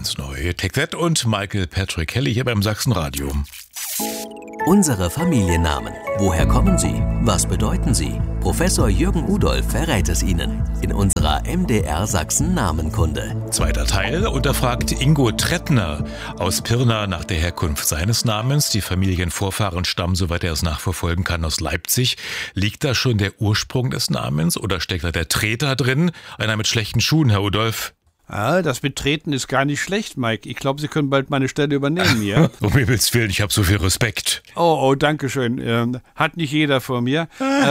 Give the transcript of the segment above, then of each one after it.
ganz neu. Take That und Michael Patrick Kelly hier beim Sachsenradio. Unsere Familiennamen. Woher kommen sie? Was bedeuten sie? Professor Jürgen Udolph verrät es Ihnen in unserer MDR Sachsen Namenkunde. Zweiter Teil, und da fragt Ingo Trettner aus Pirna nach der Herkunft seines Namens. Die Familienvorfahren stammen, soweit er es nachverfolgen kann, aus Leipzig. Liegt da schon der Ursprung des Namens oder steckt da der Treter drin? Einer mit schlechten Schuhen, Herr Udolph. Ah, das Betreten ist gar nicht schlecht, Mike. Ich glaube, Sie können bald meine Stelle übernehmen hier. Um Himmels Willen, ich habe so viel Respekt. Oh, danke schön. Hat nicht jeder vor mir.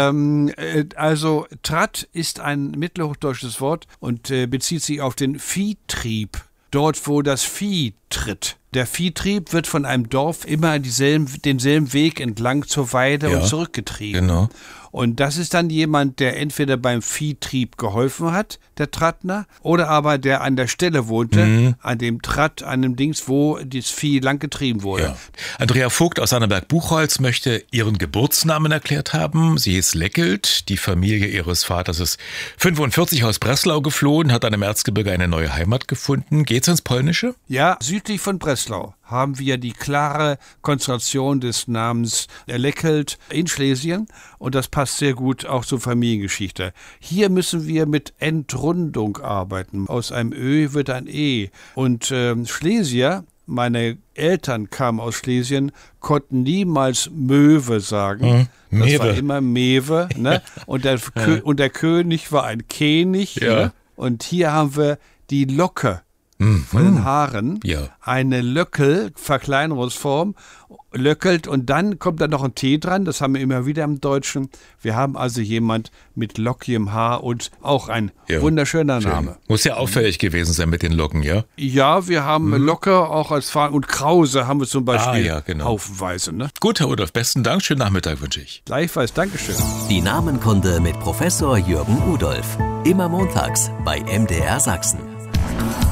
Also, Tratt ist ein mittelhochdeutsches Wort und bezieht sich auf den Viehtrieb. Dort, wo das Vieh tritt. Der Viehtrieb wird von einem Dorf immer denselben Weg entlang zur Weide und zurückgetrieben. Genau. Und das ist dann jemand, der entweder beim Viehtrieb geholfen hat, der Trattner, oder aber der an der Stelle wohnte, an dem Tratt, an dem Dings, wo das Vieh lang getrieben wurde. Ja. Andrea Vogt aus Annaberg-Buchholz möchte ihren Geburtsnamen erklärt haben. Sie ist Leckelt. Die Familie ihres Vaters ist 45 aus Breslau geflohen, hat an dem Erzgebirge eine neue Heimat gefunden. Geht's ins Polnische? Ja, südlich von Breslau haben wir die klare Konzentration des Namens Leckelt in Schlesien und das passt sehr gut auch zur Familiengeschichte. Hier müssen wir mit Entrundung arbeiten. Aus einem Ö wird ein E. Und Schlesier, meine Eltern kamen aus Schlesien, konnten niemals Möwe sagen. Das war immer Mewe. Ne? Und der König war ein König. Ja. Ne? Und hier haben wir die Locke. Von den Haaren, eine Löckel, Verkleinerungsform, löckelt und dann kommt da noch ein T dran, das haben wir immer wieder im Deutschen. Wir haben also jemand mit lockigem Haar und auch ein wunderschöner Name. Muss ja auffällig gewesen sein mit den Locken, ja? Ja, wir haben Locke auch als Fahnen und Krause haben wir zum Beispiel haufenweise. Ne? Gut, Herr Udolph, besten Dank, schönen Nachmittag wünsche ich. Gleichfalls, Dankeschön. Die Namenkunde mit Professor Jürgen Udolph. Immer montags bei MDR Sachsen.